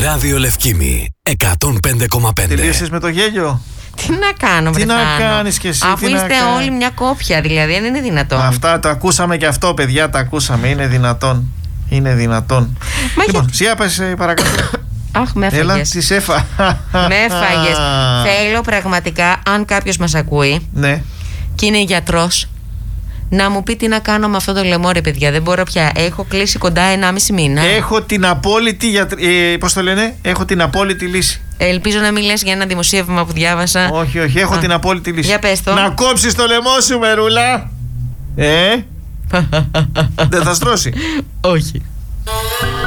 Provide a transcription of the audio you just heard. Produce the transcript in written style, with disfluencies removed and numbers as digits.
Ράδιο Λευκήμη 105,5. Τελείωσες με το γέλιο? Τι να κάνω, Τι να κάνεις κι εσύ? Αφού είστε όλοι μια κόπια, δηλαδή, δεν είναι δυνατόν. Αυτά το ακούσαμε και αυτό, παιδιά, τα ακούσαμε. Είναι δυνατόν. Είναι δυνατόν. Λοιπόν, σιγά πες παρακάτω. Αχ, με έφαγες. Έλα, τις έφα. Με έφαγες. Θέλω πραγματικά, αν κάποιος μας ακούει, ναι, και είναι γιατρός, να μου πει τι να κάνω με αυτό το λαιμό, ρε παιδιά. Δεν μπορώ πια. Έχω κλείσει κοντά 1,5 μήνα. Έχω την απόλυτη πώς το λένε? Έχω την απόλυτη λύση. Ελπίζω να μην λες για ένα δημοσίευμα που διάβασα. Όχι, όχι, έχω την απόλυτη λύση. Για πες το. Να κόψεις το λαιμό σου, μερούλα. Δεν θα στρώσει? Όχι.